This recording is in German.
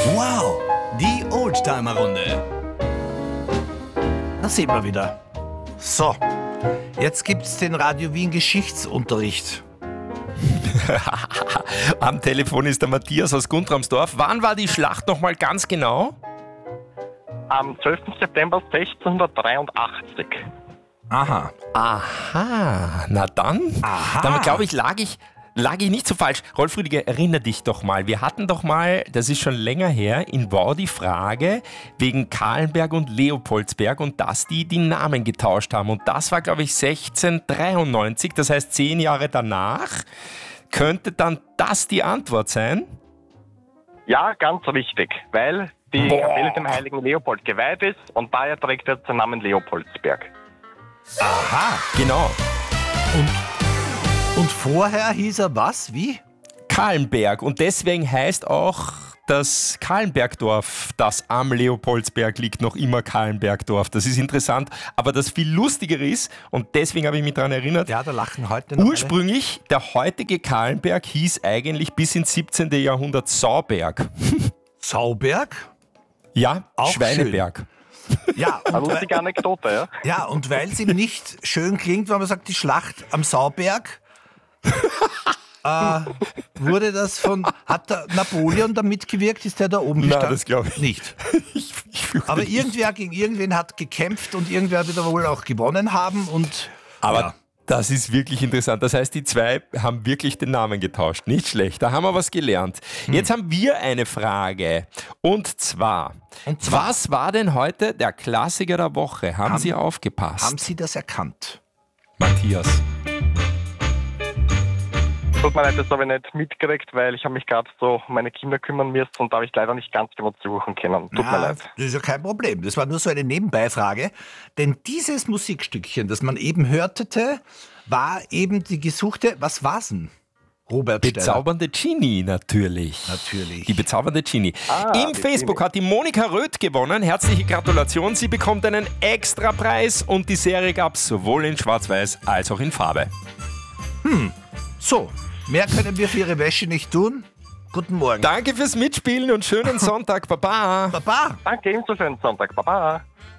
Wow, die Oldtimer-Runde. Da sehen wir wieder. So, jetzt gibt's den Radio Wien Geschichtsunterricht. Am Telefon ist der Matthias aus Guntramsdorf. Wann war die Schlacht nochmal ganz genau? Am 12. September 1683. Aha. Aha, na dann. Aha. Dann glaube ich, lag ich nicht so falsch. Rolf Rüdiger, erinnere dich doch mal. Wir hatten doch mal, das ist schon länger her, in Wow die Frage wegen Kahlenberg und Leopoldsberg und dass die Namen getauscht haben. Und das war, glaube ich, 1693, das heißt 10 Jahre danach. Könnte dann das die Antwort sein? Ja, ganz richtig, weil die Kapelle dem heiligen Leopold geweiht ist und daher trägt er den Namen Leopoldsberg. Aha. Genau. Und vorher hieß er was? Wie? Kahlenberg. Und deswegen heißt auch das Kahlenbergdorf, das am Leopoldsberg liegt, noch immer Kahlenbergdorf. Das ist interessant. Aber das viel Lustigere ist, und deswegen habe ich mich daran erinnert, Ja, da lachen heute noch ursprünglich der heutige Kahlenberg hieß eigentlich bis ins 17. Jahrhundert Sauberg. alle. Sauberg? Ja, Auch Schweineberg. Ja, Eine und, lustige Anekdote, ja? ja, und weil es ihm nicht schön klingt, wenn man sagt, die Schlacht am Sauberg, wurde das hat der Napoleon da mitgewirkt? Ist der da oben Nein, gestanden? das glaube ich nicht. Ich fürchte Aber nicht. irgendwer gegen irgendwen hat gekämpft und irgendwer wird wohl auch gewonnen haben und Aber ja. das ist wirklich interessant. Das heißt, die zwei haben wirklich den Namen getauscht. Nicht schlecht. Da haben wir was gelernt. Jetzt haben wir eine Frage. Und zwar, was war denn heute der Klassiker der Woche? Haben Sie aufgepasst? Haben Sie das erkannt? Matthias. Tut mir leid, das habe ich nicht mitgekriegt, weil ich habe mich gerade so um meine Kinder kümmern müssen und da habe ich leider nicht ganz genau zuhören können. Tut mir leid. Das ist ja kein Problem. Das war nur so eine Nebenbeifrage. Denn dieses Musikstückchen, das man eben hörte, war eben die gesuchte, was war's denn? Robert Steiner. Bezaubernde Genie, natürlich. Natürlich. Die bezaubernde Genie. Im die Facebook Genie. hat die Monika Röth gewonnen. Herzliche Gratulation. Sie bekommt einen Extrapreis und die Serie gab es sowohl in Schwarz-Weiß als auch in Farbe. So, mehr können wir für Ihre Wäsche nicht tun. Guten Morgen. Danke fürs Mitspielen und schönen Sonntag. Baba. Baba. Danke, ebenso schönen Sonntag. Baba.